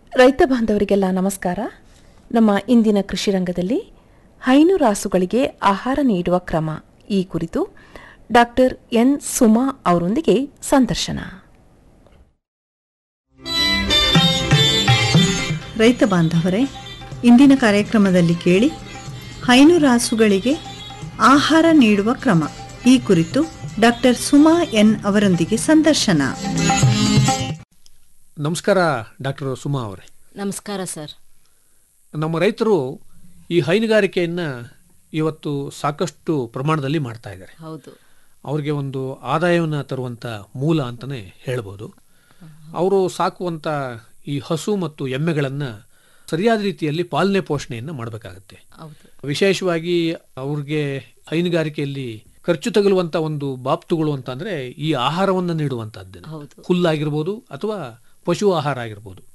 ರೈತ ಬಾಂಧವರಿಗೆಲ್ಲ ನಮಸ್ಕಾರ. ನಮ್ಮ ಇಂದಿನ ಕೃಷಿ ರಂಗದಲ್ಲಿ ಹೈನುರಾಸುಗಳಿಗೆ ಆಹಾರ ನೀಡುವ ಕ್ರಮ ಈ ಕುರಿತು ಡಾಕ್ಟರ್ ಎನ್ ಸುಮಾ ಅವರೊಂದಿಗೆ ಸಂದರ್ಶನ. ರೈತ ಬಾಂಧವರೇ, ಇಂದಿನ ಕಾರ್ಯಕ್ರಮದಲ್ಲಿ ಕೇಳಿ ಹೈನುರಾಸುಗಳಿಗೆ ಆಹಾರ ನೀಡುವ ಕ್ರಮ ಈ ಕುರಿತು ಡಾಕ್ಟರ್ ಸುಮಾ ಎನ್ ಅವರೊಂದಿಗೆ ಸಂದರ್ಶನ. ನಮಸ್ಕಾರ ಡಾಕ್ಟರ್ ಸುಮಾ ಅವರೇ. ನಮಸ್ಕಾರ ಸರ್. ನಮ್ಮ ರೈತರು ಈ ಹೈನುಗಾರಿಕೆಯನ್ನು ಇವತ್ತು ಸಾಕಷ್ಟು ಪ್ರಮಾಣದಲ್ಲಿ ಮಾಡ್ತಾ ಇದ್ದಾರೆ. ಹೌದು, ಅವ್ರಿಗೆ ಒಂದು ಆದಾಯವನ್ನು ತರುವಂಥ ಮೂಲ ಅಂತಲೇ ಹೇಳ್ಬೋದು. ಅವರು ಸಾಕುವಂಥ ಈ ಹಸು ಮತ್ತು ಎಮ್ಮೆಗಳನ್ನು ಸರಿಯಾದ ರೀತಿಯಲ್ಲಿ ಪಾಲನೆ ಪೋಷಣೆಯನ್ನು ಮಾಡಬೇಕಾಗತ್ತೆ. ವಿಶೇಷವಾಗಿ ಅವ್ರಿಗೆ ಹೈನುಗಾರಿಕೆಯಲ್ಲಿ ಖರ್ಚು ತಗಲುವಂಥ ಒಂದು ಬಾಬ್ತುಗಳು ಅಂತಂದರೆ ಈ ಆಹಾರವನ್ನು ನೀಡುವಂಥದ್ದು, ಹುಲ್ಲಾಗಿರ್ಬೋದು ಅಥವಾ ಪಶು ಆಹಾರ ಆಗಿರ್ಬೋದು.